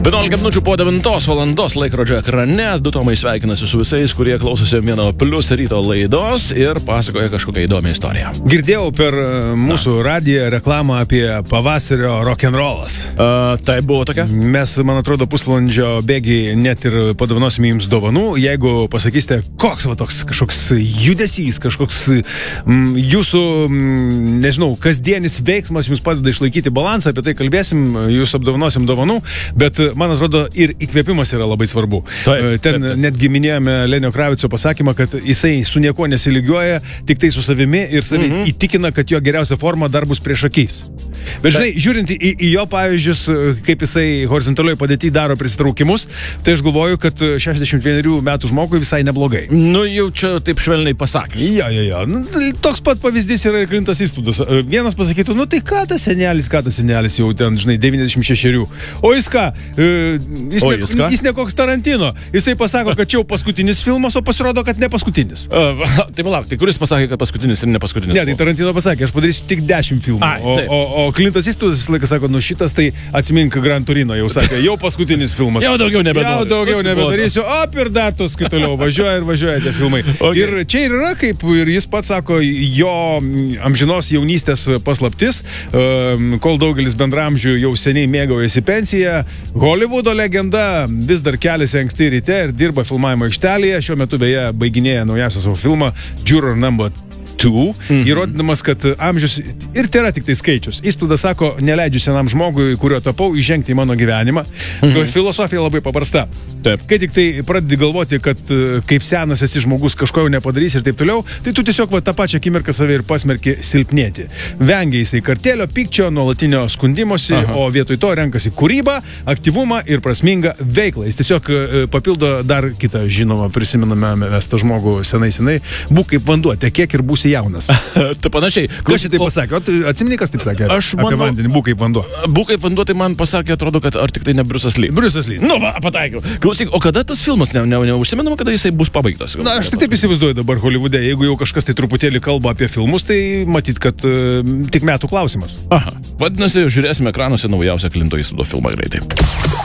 11 minučių po 9 valandos laikrodžio ekrane. Du Tomai sveikinasi su visais, kurie klausosi Vieno Plius ryto laidos ir pasakoja kažkokią įdomią istoriją. Girdėjau per mūsų radiją reklamą apie pavasario rock'n'rollas. Tai buvo tokia? Mes, man atrodo, pusvalandžio bėgiai net ir padovanosime jums dovanų, jeigu pasakysite, koks va toks kažkoks judesys, kažkoks jūsų, nežinau, kasdienis veiksmas jums padeda išlaikyti balansą, apie tai kalbėsim, jūs apdovanosim dovanų, bet man atrodo ir įkvėpimas yra labai svarbu. Ten netgi minėjome Lenio Kravico pasakymą, kad jisai su niekuo nesilygiuoja, tik tai su savimi ir savį įtikina, kad jo geriausia forma dar bus prieš akys. Bet žinai, žiūrint į jo pavyzdžius, kaip jisai horizontalioj padėty daro prisitraukimus, tai aš galvoju, kad 61 metų žmogui visai neblogai. Nu, jau čia taip švelniai pasakius. Jo. Nu, toks pat pavyzdys yra ir Clint'as Eastwoodas. Vienas pasakytų, nu tai ką tas senelis jau ten, žinai, 96. O jis ką? Jis ne koks Tarantino. Jisai pasako, kad čia jau paskutinis filmas, o pasirodo, kad ne paskutinis. Tai palauk, tai kuris pasakė, kad paskutinis ir ne paskutinis? Ne, tai Tarantino pasakė, aš padarysiu tik 10 filmų. O Clint'as Eastwoodas visą laiką sako, nu šitas tai atsimink Gran Turino, jau sakė, jau paskutinis filmas. Jau daugiau nebedarysiu. Ir dar tos toliau važiuoja tie filmai. Okay. Ir čia yra, kaip ir jis pats sako, jo amžinos jaunystės paslaptis, kol daugelis bendramžių jau seniai mėgaujasi pensiją, Hollywoodo legenda vis dar keliasi anksti ryte ir dirba filmavimo aikštelėje. Šiuo metu beje baiginėja naujausią savo filmą Juror Number 2, įrodydamas, kad amžius ir tai yra tik tai skaičius. Eastwoodas sako, neleidžiu senam žmogui, kurio tapau, įžengti į mano gyvenimą. Filosofija labai paprasta. Taip. Kai tik tai pradedi galvoti, kad kaip senas esi žmogus kažko jau nepadarys ir taip toliau, tai tu tiesiog tą pačią akimirką save ir pasmerki silpnėti. Vengia jisai kartėlio, pykčio, nuolatinio skundimosi, o vietoj to renkasi kūrybą, aktyvumą ir prasmingą veiklą. Jis tiesiog papildo dar kitą žinomą, prisimename mes tą žmogų senai. Būk kaip vanduo, tekėk ir būsi jaunas. Tai panašiai. Kas šitai pasakė? O atsimeni, kas taip sakė? Aš apie vandenį, būk kaip vanduo. Būk kaip vanduo, tai man pasakė, atrodo, kad ar tik tai ne Bruce'as Lee. Bruce'as Lee. Nu va, pataikiau. Klausyk, o kada tas filmas neužsimenama, kada jisai bus pabaigtas? Na, aš taip įsivaizduoju dabar Hollywoode, jeigu jau kažkas tai truputėlį kalba apie filmus, tai matyt, kad tik metų klausimas. Aha. Vadinasi, žiūrėsime ekranuose naujausią Clint'o Eastwoodo filmą greitai.